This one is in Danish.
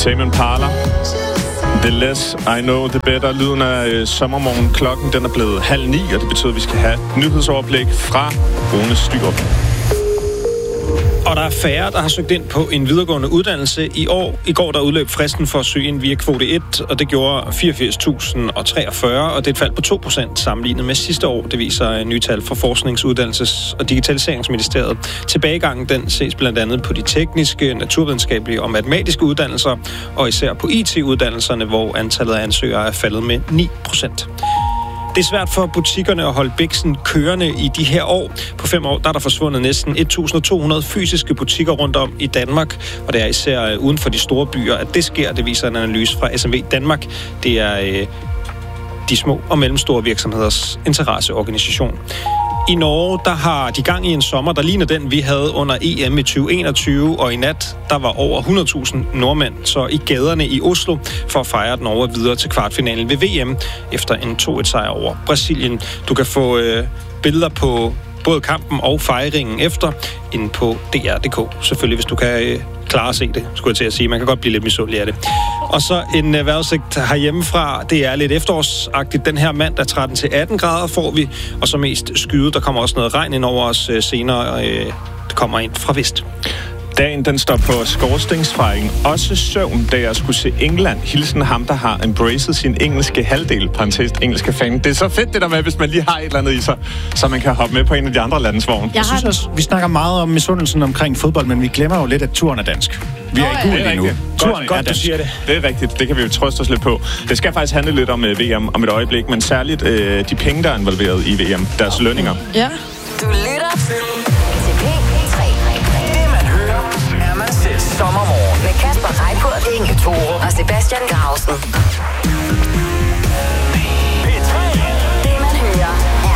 Tame Impala. The less I know, the better. Lyden af sommermorgen. Klokken den er blevet 8:30, og det betyder, at vi skal have et nyhedsoverblik fra Rune Styrup. Og der er færre, der har søgt ind på en videregående uddannelse i år. I går der udløb fristen for at søge ind via kvote 1, og det gjorde 84.043, og det er et fald på 2% sammenlignet med sidste år. Det viser nye tal fra Forsknings-, Uddannelses- og Digitaliseringsministeriet. Tilbagegangen den ses blandt andet på de tekniske, naturvidenskabelige og matematiske uddannelser, og især på IT-uddannelserne, hvor antallet af ansøgere er faldet med 9%. Det er svært for butikkerne at holde biksen kørende i de her år. På 5 år der er der forsvundet næsten 1.200 fysiske butikker rundt om i Danmark, og det er især uden for de store byer, at det sker. Det viser en analyse fra SMV Danmark. Det er de små og mellemstore virksomheders interesseorganisation. I Norge, der har de gang i en sommer, der ligner den, vi havde under EM i 2021, og i nat, der var over 100.000 nordmænd så i gaderne i Oslo for at fejre Norge videre til kvartfinalen ved VM efter en 2-1-sejr over Brasilien. Du kan få billeder på både kampen og fejringen efter inde på dr.dk. Selvfølgelig, hvis du kan klare at se det, skulle jeg til at sige. Man kan godt blive lidt misundelig af det. Og så en vejrudsigt herhjemmefra. Det er lidt efterårsagtigt. Den her mandag 13-18 grader får vi, og så mest skyet. Der kommer også noget regn ind over os senere. Det kommer ind fra vest. Dagen den står på skorstensfejringen. Også søvn, da jeg skulle se England. Hilsen ham, der har embraced sin engelske halvdel, parentes engelske fan. Det er så fedt det der med, hvis man lige har et eller andet i sig, så man kan hoppe med på en af de andre landes vogn. Jeg synes også, vi snakker meget om misundelsen omkring fodbold, men vi glemmer jo lidt, at turen er dansk. Vi er i gul lige nu. Turen godt, du siger det. Det er rigtigt. Det kan vi jo trøste os lidt på. Det skal faktisk handle lidt om VM om et øjeblik, men særligt de penge, der er involveret i VM. Deres lønninger. Ja. Du lytter til P3. Det man hører, er man selv sommermorgen med Kasper Reippurt, Inge Thorup og Sebastian Grausen.